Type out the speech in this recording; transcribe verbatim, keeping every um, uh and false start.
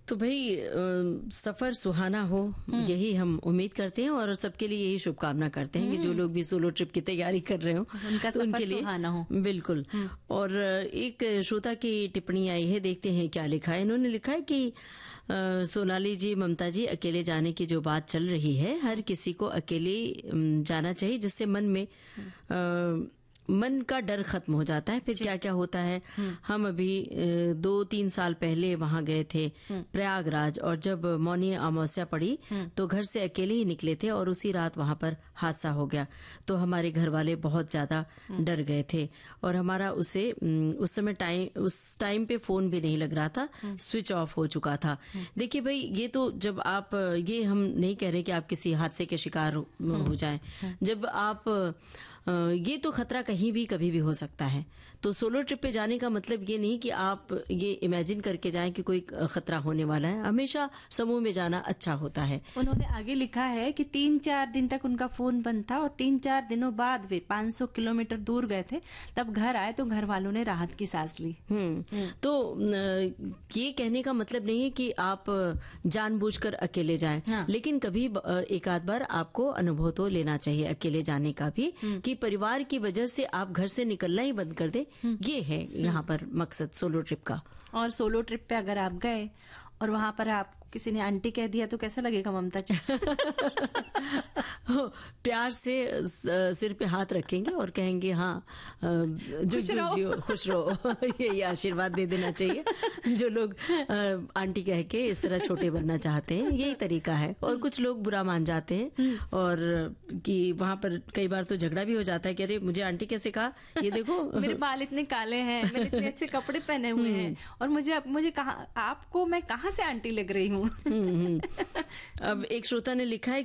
तो भाई अ, सफर सुहाना हो, यही हम उम्मीद करते हैं और सबके लिए यही शुभकामना करते हैं कि जो लोग भी सोलो ट्रिप की तैयारी कर रहे हो उनका तो सफर उनके लिए सुहाना हो। बिल्कुल। और एक श्रोता की टिप्पणी आई है, देखते हैं क्या लिखा है। इन्होंने लिखा है कि अ, सोनाली जी, ममता जी, अकेले जाने की जो बात चल रही है, हर किसी को अकेले अम, जाना चाहिए, जिससे मन में अ, मन का डर खत्म हो जाता है। फिर क्या क्या होता है, हम अभी अ, दो तीन साल पहले वहां गए थे प्रयागराज, और जब मौनी अमावस्या पड़ी तो घर से अकेले ही निकले थे और उसी रात वहां पर हादसा हो गया। तो हमारे घर वाले बहुत ज्यादा डर गए थे और हमारा उसे अम, उस समय टाइम उस टाइम पे फोन भी नहीं लग रहा था, स्विच ऑफ हो चुका था। देखिए भाई, ये तो जब आप, ये हम नहीं कह रहे कि आप किसी हादसे के शिकार हो हो जाएं, जब आप अ, ये तो खतरा कहीं भी कभी भी हो सकता है। तो सोलो ट्रिप पे जाने का मतलब ये नहीं कि आप ये इमेजिन करके जाएं कि कोई खतरा होने वाला है। हमेशा समूह में जाना अच्छा होता है। उन्होंने आगे लिखा है कि तीन चार दिन तक उनका फोन बंद था और तीन चार दिनों बाद वे पाँच सौ किलोमीटर दूर गए थे, तब घर आए तो घर वालों ने राहत की सांस ली। हम्म तो अ, ये कहने का मतलब नहीं है कि आप जानबूझकर अकेले जाएं, हाँ। लेकिन कभी अ, एक आध बार आपको अनुभव तो लेना चाहिए अकेले जाने का भी, कि परिवार की वजह से आप घर से निकलना ही बंद कर दे। ये है यहाँ पर मकसद सोलो ट्रिप का। और सोलो ट्रिप पे अगर आप गए और वहां पर आप किसी ने आंटी कह दिया तो कैसा लगेगा ममता जी? प्यार से सिर पे हाथ रखेंगे और कहेंगे हाँ, जो जो जियो, खुश रहो। ये आशीर्वाद दे देना चाहिए। जो लोग आंटी कह के इस तरह छोटे बनना चाहते हैं, यही तरीका है। और कुछ लोग बुरा मान जाते हैं और कि वहां पर कई बार तो झगड़ा भी हो जाता है कि अरे मुझे आंटी कैसे कहा, ये देखो मेरे बाल इतने काले हैं, मैंने इतने अच्छे कपड़े पहने हुए हैं और मुझे मुझे कहा आपको मैं कहाँ से आंटी लग रही हूँ। अब एक श्रोता ने लिखा है